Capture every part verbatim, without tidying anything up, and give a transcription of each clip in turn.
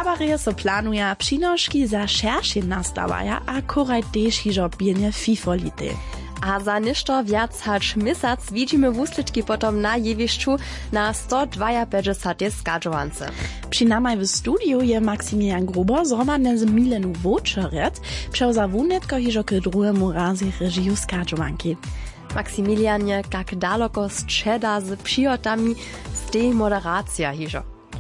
kabareje so planuje přinožki za šeršie nastawaja a koraj tež hižo bienie fifolity. A za ništo viac hač misac widzimy wusliczki potom na jewiszczu na sto päťdesiat dva skadżowance. Przy namaj w studiu je Maksymilian Gruber zromadne z Milenu Wočerec převza wunetko hižo k druhému razy režiju skadżowanki. Maksymilianie, jak daleko strzeda z przyjotami z tej moderacja hižo?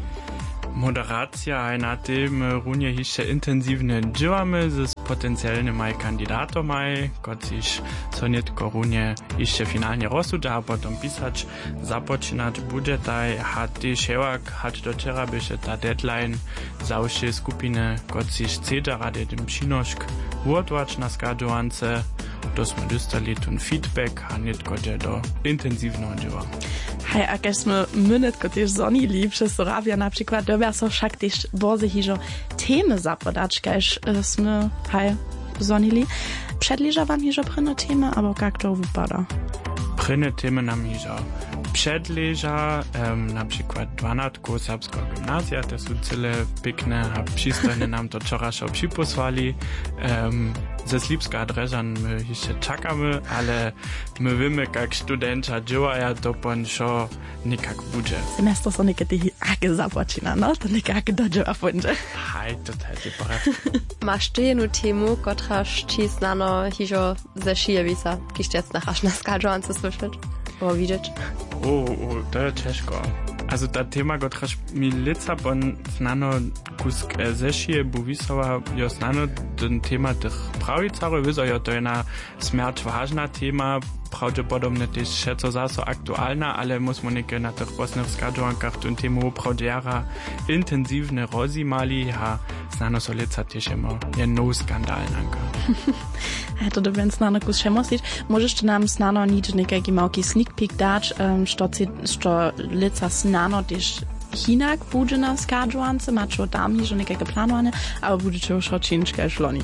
Moderacja na tym runie jeszcze intensywnie działamy z potencjalnymi kandydatami, kociż co nietko runie jeszcze finalnie rozsudza, a potem pisać, zapoczynać będzie taj, a ty szewak, hat doczera bysze ta deadline za wszystkie skupiny, kociż cedza rady tym przynoszk, wodłacz na skadżowance, to jsme dostali ten feedback a nietko do intensywnego dzieła. Hej, a keď sme my netko tiež zonili přes Rabia napríklad, dobia so však tiež boze hižo témy zapodať, keď sme, hej, zonili. Předliža vám hižo prene témy, alebo jak to vypadá? Prene témy nam hižo předliža, um, napríklad dvanátku serbského gymnázia, to sú celé pekné a přistojne nám to čorašo připosvali. Um, ze Slipska adresan my jeszcze czekamy, ale my wiemy, jak studenci działają, to pan šo nikak będzie. Semestr są niekedy ake započina, no? To nikak do dzieła będzie. Hej, to jest prawda. Masz ty jedną temu, która ci znano hižo ze Šijevisa, kiedy jetzt nachasz na skadżowance słyszeć? Bo widzieć? O, o, to jest ciężko. Also ta tema, która mi lica bon znano kusk ze Šijebuvisova, jo znano ten tema tych prawicarów, wiedzą, jo to jest na śmierć ważna tema, prawdopodobnie też šeco zaso aktualna, ale musimy niekedy na tych posnych skadżowankach tę temu prawdziara intensywnie rozimali, a znano so lica też ima jedną skandalnanka. A to dobień znano kus šemosić. Możesz nam znano nic niekajki małki sneak peek dać, um, što, što lica znano też hinak bude na skadżowance, mačo tam hižo niekajke planowane, ale bude to już ciężko szloni.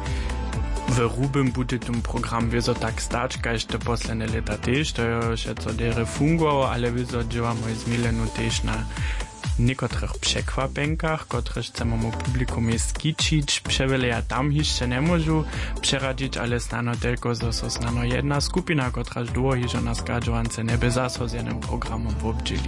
W Rubim bude ten program wieso tak stać, kaž te posledne leta też, to już co dere fungowało, ale wieso działamy z Milenu też na niekotrych przekwapenkach, których chcemy mu publikum skiczyć, przewele ja tam jeszcze nie możu przeradzić, ale znano tylko, że so znano jedna skupina, która długo jeszcze na skadżowance nie by zaso z jednym programem wobdzili.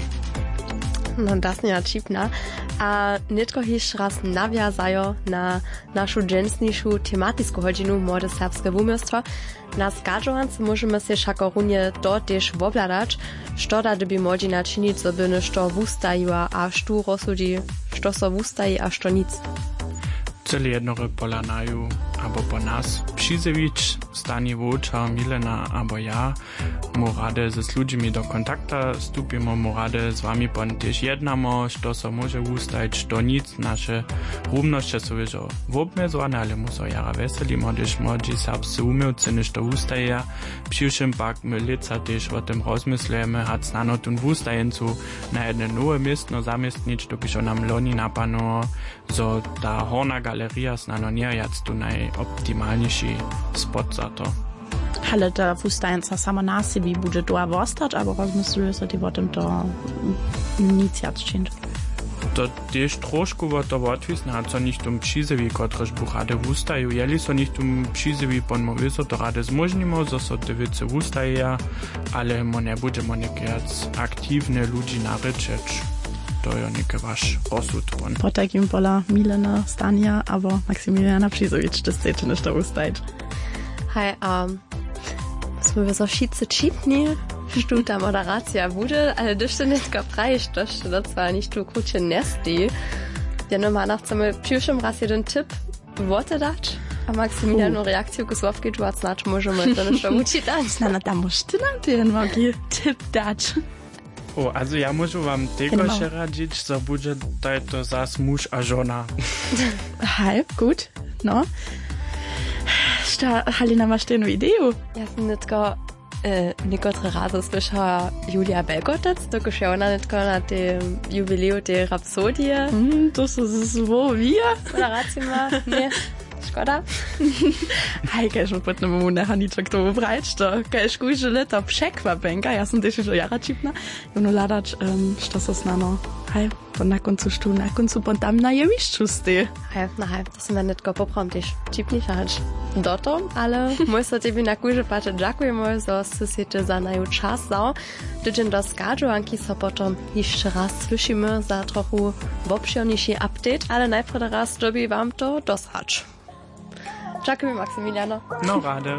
No das nie čipna. A nitko hiž raz naviazajo na našu dżensniejszą tematicką godzinu Młode Serbskie Wumiostwo. Na skadżowance możemy się szakorunie to też wobladać, što da by młodzi naczynić, co by nešto wustajiła, a što rozsudzi, što so wustaji, a što nic. Celi jednore polanajú, abo po nás přizevič, Stani Voča, Milena, abo ja, mu rade s ľuďmi do kontakta stúpimo, mu rade s vami pon tiež jednamo, što so môže ustajiť, što nic, naše rumnošće sú vižo vobmezované, ale mu so jara veselimo, když mladí serbscy umielci nešto ustajia, přiušem pak my lica tiež o tym rozmyslujeme, hac znano tun wustajencu na jedne nowe miestno zamiestnič, dokiž nam loni napano, zo ta horna galeria znano nie jest tu najoptimalniejszy spot za to. Ale ta wustajenca sama na siebie bude doa wostać, albo rozmysluje się o tym to nic jadczyć. To też troszkę o to odwisne, a co nicht um przyzewi, kotreż buchade wustają. Jeli so nicht um przyzewi ponmowy, so to rade zmożnimo, so so te wice wustają, ale mo nie budemo niekiec aktywne ludzi naryczeć. To je niekde váš rozsud. Po takim pola Milena, Stania, aber Maksymiliana Přizovič, to chcete nešto ustajiť. Hej, um, sme so wszyscy čipni, što ta moderacja bude, ale když to netka praješ, to što docela ništa kruče nesti. Jedno ma chcemy przyjszym raz jeden tip wote dać, a Maksymilianu uh. reakcję kusłowki dżułac znać możemy to nešto uczytać. Znana, da musst ty nam ten mogi tip dać. O, also ja muszę wam tego się radzić, że będzie to zas mąż a żona. Hej, gut, no. Šta, Halina, masz tę ideę? Ja sam netko e, niekotre razy słyszała Julia Belgotec, tylko że ona netko na tym jubileu tej Rapsodie. Mm, to są zło wie? Moderacja ma, nie. Szkoda. Hej, keď mu potne mu nehaniček to ubrać, to keď kúžili to překvapenka, ja som tiež už jara čipna, jonu ladač, um, što so snano, hej, po na koncu štu, na koncu pon tam na jevišću stej. Hej, na hej, to som ja netko poprom tiež čipniša hač. Doto, ale môj sa tebi na kúže páče, ďakujeme, zo si si te za naju čas dal. Tydzień do skadžovanky sa potom ešte raz slyšíme za trochu obširnejší update, ale najprv raz dobi vám to doshač. Ďakujem, Maximiliano. No rade.